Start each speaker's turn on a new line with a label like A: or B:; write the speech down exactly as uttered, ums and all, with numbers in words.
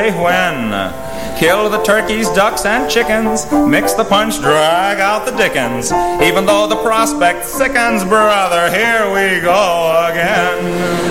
A: say when. Kill the turkeys, ducks, and chickens. Mix the punch, drag out the dickens. Even though the prospect sickens, brother, here we go again.